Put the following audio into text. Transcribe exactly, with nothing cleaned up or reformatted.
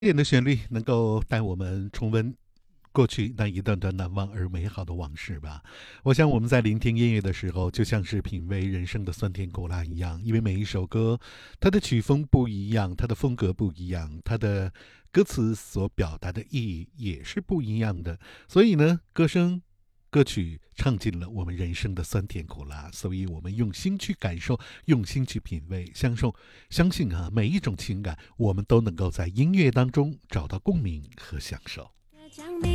点的旋律能够带我们重温过去那一段段难忘而美好的往事吧。我想我们在聆听音乐的时候，就像是品味人生的酸甜苦辣一样，因为每一首歌，它的曲风不一样，它的风格不一样，它的歌词所表达的意义也是不一样的。所以呢，歌声。歌曲唱尽了我们人生的酸甜苦辣，所以我们用心去感受，用心去品味，享受。相信啊，每一种情感，我们都能够在音乐当中找到共鸣和享受。